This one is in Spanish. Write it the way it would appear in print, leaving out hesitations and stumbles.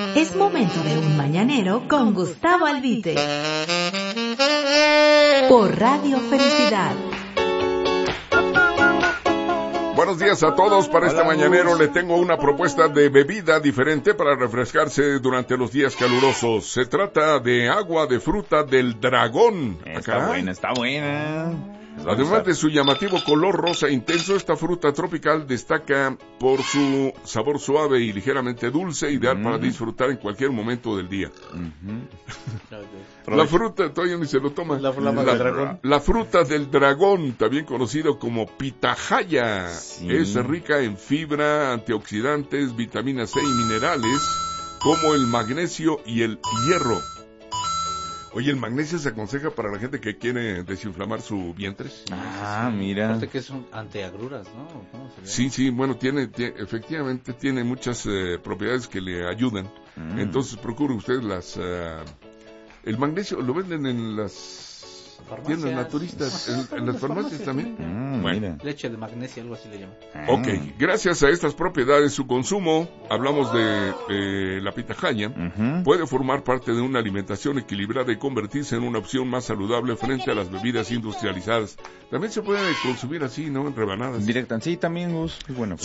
Es momento de un mañanero con Gustavo Albite. Por Radio Felicidad. Buenos días a todos. Para este mañanero le tengo una propuesta de bebida diferente para refrescarse durante los días calurosos. Se trata de agua de fruta del dragón. Está buena. Además de su llamativo color rosa intenso, esta fruta tropical destaca por su sabor suave y ligeramente dulce, ideal para disfrutar en cualquier momento del día. La fruta, todavía ni se lo toma. La fruta del dragón, también conocido como pitahaya, es rica en fibra, antioxidantes, vitamina C y minerales, como el magnesio y el hierro. Oye, el magnesio se aconseja para la gente que quiere desinflamar su vientre. Mira. Aparte que es un antiagruras, ¿no? ¿Cómo se llama? Sí, bueno, efectivamente tiene muchas propiedades que le ayudan. Entonces procure usted el magnesio lo venden en las tiendas naturistas, en las farmacias también. Bueno. Leche de magnesio, algo así le llaman. Ok, gracias a estas propiedades, su consumo, hablamos de la pitahaya, puede formar parte de una alimentación equilibrada y convertirse en una opción más saludable frente a las bebidas industrializadas. También se puede consumir así, ¿no? En rebanadas. Directa, sí, también, Gus. Bueno.